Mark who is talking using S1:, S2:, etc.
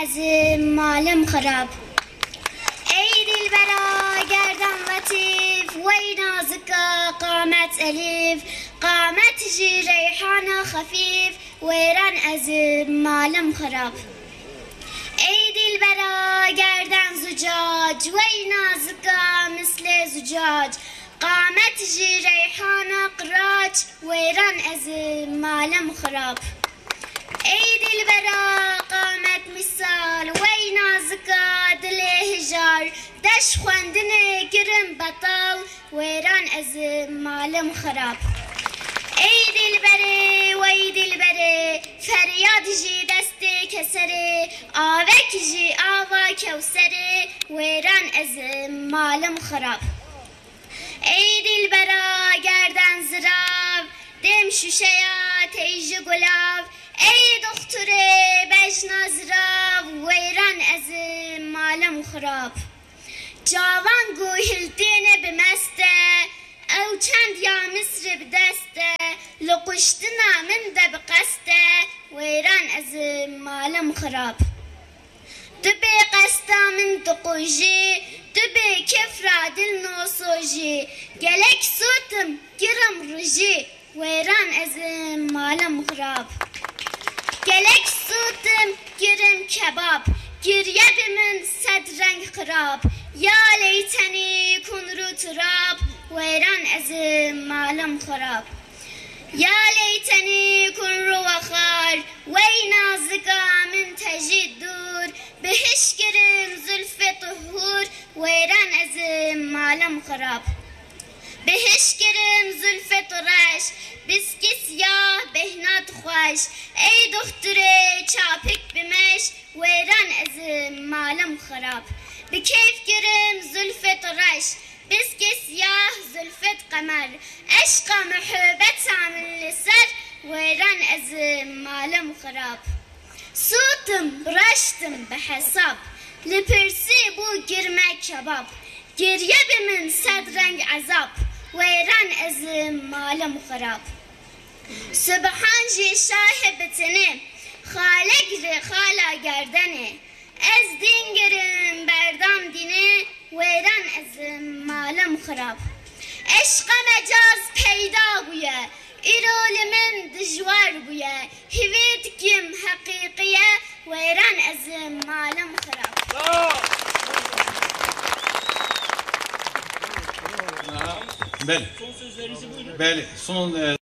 S1: مالم خراب ای دلبرا گردن لطیف وی نازکا قامت الیف قامت جی ریحان خفیف ویران از مالم خراب ای دلبرا گردن زجاج وی نازکا مثل زجاج قامت جی ریحان قراج ویران از مالم خراب ای دلبرا قامت مثال وی نازکا دل هجار دش خواندن گرم بطال ویران از مالم خراب ای دلبره وی دلبره فریاد جی دست کسره آوک جی آوا کوسره ویران از مالم خراب ای دلبرا گردن زراو دم شوشیا تیج گلاو ای دختر بجنازراو ویران از مالم خراب جوان گوهلتین بمسته او چند یا مصر بدسته لقشتنا من ده بقسته ویران از مالم خراب دبی قستا من دقوجی دبی کفرا دل نوسوجی گلک سوتم گرم رجی ویران از مالم خراب گلک سوتم گرم کباب گریه من صد رنگ خراب یا لیتنی کن رو تراب ویران از مالم خراب یا لیتنی کن رو خار وی نازکا من تجید دور بهش گرم زلف طهور ویران از مالم خراب بهش گرم زلف طرش بسکی سیاه بهنات خوش ای دختر چاپک بمش ویران از مالم خراب بکیف گرم زلف طرش بسکی سیاه زلفت قمر عشق محبت عامل لسر ویران از مالم خراب سوتم رشتم بحساب لپرسی بو گرمه کباب گریه به من صد رنگ عذاب ویران از مالم خراب سبحان جی شاه بتنه خالق ر خالا گردنه از دین گرم بردام دینه ویران از مالم خراب عشق مجاز پیدا بویه ایرول من دجوار بویه هویت کم حقیقیه ویران از مالم خراب
S2: بله. بله. Son